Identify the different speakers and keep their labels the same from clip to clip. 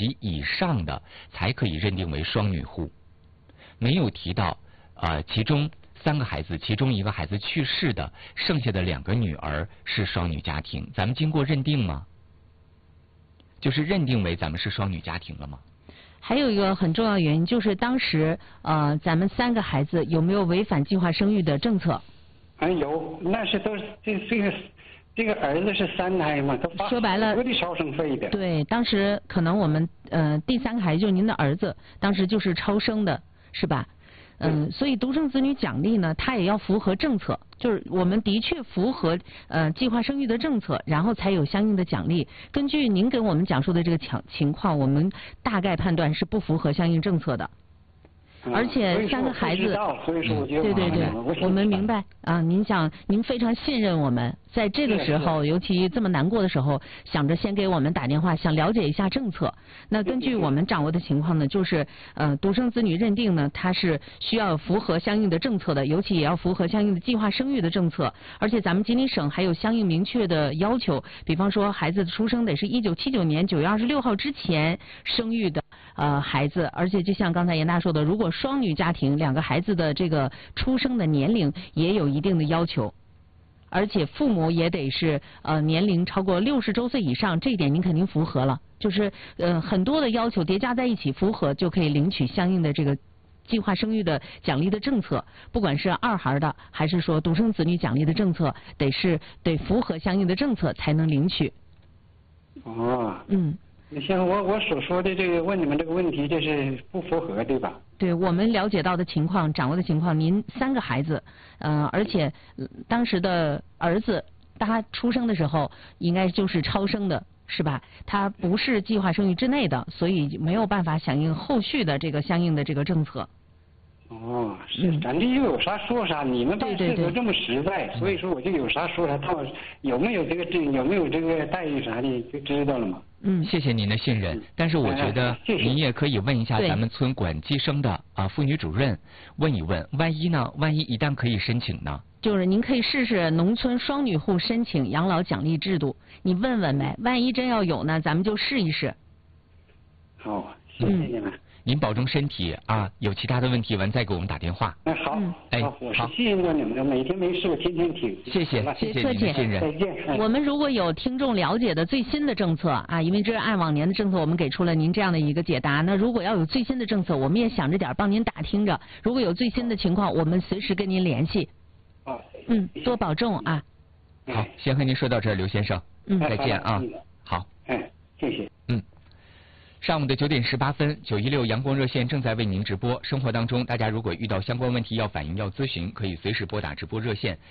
Speaker 1: 及以上的才可以认定为双女户。没有提到其中3个孩子，其中1个孩子去世的，剩下的2个女儿是双女家庭，咱们经过认定吗？就是认定为咱们是双女家庭了吗？
Speaker 2: 还有一个很重要原因就是当时咱们3个孩子有没有违反计划生育的政策？
Speaker 3: 有，那是都是这个儿子是3胎嘛，都发
Speaker 2: 说白了
Speaker 3: 的超生费的。
Speaker 2: 对，当时可能我们第3个孩子就是您的儿子，当时就是超生的，是吧？所以独生子女奖励呢，它也要符合政策，就是我们的确符合计划生育的政策，然后才有相应的奖励。根据您给我们讲述的这个情况，我们大概判断是不符合相应政策的。而且3个孩子，对，我们明白啊。您非常信任我们，在这个时候，尤其这么难过的时候，想着先给我们打电话，想了解一下政策。那根据我们掌握的情况呢，就是独生子女认定呢，它是需要符合相应的政策的，尤其也要符合相应的计划生育的政策。而且咱们吉林省还有相应明确的要求，比方说孩子的出生得是1979年9月26号之前生育的孩子，而且就像刚才严大说的，如果双女家庭2个孩子的这个出生的年龄也有一定的要求，而且父母也得是年龄超过60周岁以上，这一点您肯定符合了。就是很多的要求叠加在一起符合，就可以领取相应的这个计划生育的奖励的政策，不管是2孩的还是说独生子女奖励的政策，得符合相应的政策才能领取。
Speaker 3: 像我所说的这个问你们这个问题，这是不符合，对吧？
Speaker 2: 对，我们了解到的情况、掌握的情况，您3个孩子，而且当时的儿子他出生的时候应该就是超生的，是吧？他不是计划生育之内的，所以没有办法响应后续的这个相应的这个政策。
Speaker 3: 是，咱这就有啥说啥，你们办事都这么实在，所以说我就有啥说啥，到有没有这个待遇啥的就知道了嘛。
Speaker 1: 谢谢您的信任，但是我觉得您也可以问一下咱们村管计生的妇女主任，问一问，万一一旦可以申请呢？
Speaker 2: 就是您可以试试农村双女户申请养老奖励制度，你问问呗，万一真要有呢，咱们就试一试。
Speaker 3: 好，谢谢你们。
Speaker 1: 您保重身体啊！有其他的问题完再给我们打电话。
Speaker 3: 好，我是信任过你们的，每天没事我天天听。
Speaker 1: 谢谢您的信任。
Speaker 3: 再见。
Speaker 2: 我们如果有听众了解的最新的政策啊，因为这是按往年的政策，我们给出了您这样的一个解答。那如果要有最新的政策，我们也想着点帮您打听着。如果有最新的情况，我们随时跟您联系。多保重啊。
Speaker 1: 好，先和您说到这儿，刘先生。再见啊。好。
Speaker 3: 谢谢。
Speaker 1: 上午的9点18分，916阳光热线正在为您直播。生活当中，大家如果遇到相关问题要反映、要咨询，可以随时拨打直播热线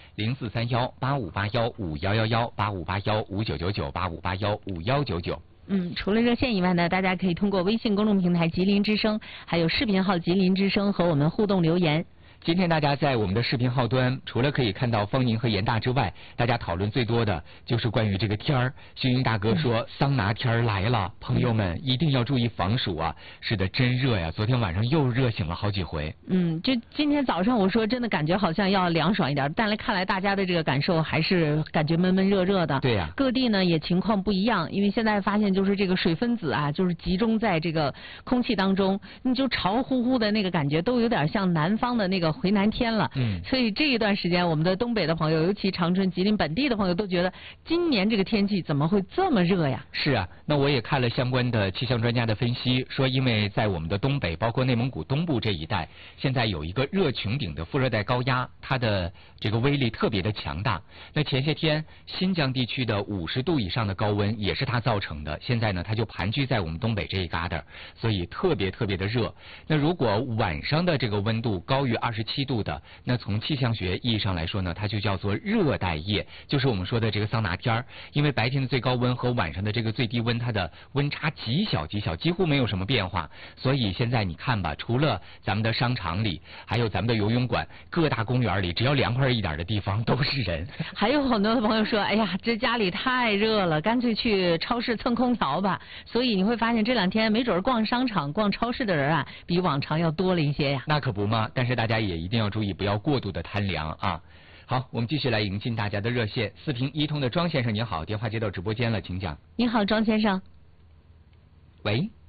Speaker 1: 0431-8581-5581-8581-5999-8581-5199。
Speaker 2: 除了热线以外呢，大家可以通过微信公众平台吉林之声，还有视频号吉林之声和我们互动留言。
Speaker 1: 今天大家在我们的视频号端，除了可以看到方宁和严大之外，大家讨论最多的就是关于这个天儿。星云大哥说桑拿天儿来了，朋友们一定要注意防暑啊！是的，真热呀，昨天晚上又热醒了好几回。
Speaker 2: 就今天早上我说真的感觉好像要凉爽一点，但看来大家的这个感受还是感觉闷闷热热的。
Speaker 1: 对呀。
Speaker 2: 各地呢也情况不一样，因为现在发现就是这个水分子啊，就是集中在这个空气当中，你就潮乎乎的那个感觉，都有点像南方的那个回南天了。所以这一段时间，我们的东北的朋友，尤其长春、吉林本地的朋友，都觉得今年这个天气怎么会这么热呀？
Speaker 1: 是啊，那我也看了相关的气象专家的分析，说因为在我们的东北，包括内蒙古东部这一带，现在有一个热穹顶的副热带高压，它的这个威力特别的强大。那前些天新疆地区的50度以上的高温也是它造成的，现在呢它就盘踞在我们东北这一旮瘩，所以特别的热。那如果晚上的这个温度高于27度的，那从气象学意义上来说呢，它就叫做热带夜，就是我们说的这个桑拿天儿。因为白天的最高温和晚上的这个最低温，它的温差极小，几乎没有什么变化。所以现在你看吧，除了咱们的商场里，还有咱们的游泳馆、各大公园里，只要凉快一点的地方都是人。
Speaker 2: 还有很多的朋友说，哎呀，这家里太热了，干脆去超市蹭空调吧。所以你会发现这2天没准逛商场、逛超市的人啊，比往常要多了一些呀。
Speaker 1: 那可不嘛，但是大家也一定要注意，不要过度的贪凉啊。好，我们继续来迎进大家的热线。4平1通的庄先生您好，电话接到直播间了，请讲。
Speaker 2: 你好，庄先生。
Speaker 1: 喂。